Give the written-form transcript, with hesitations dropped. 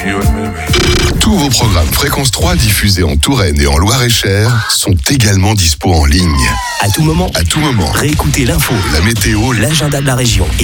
Tous vos programmes Fréquence 3 diffusés en Touraine et en Loir-et-Cher sont également dispo en ligne. À tout moment, À tout moment. réécoutez l'info, La météo, l'agenda de la région.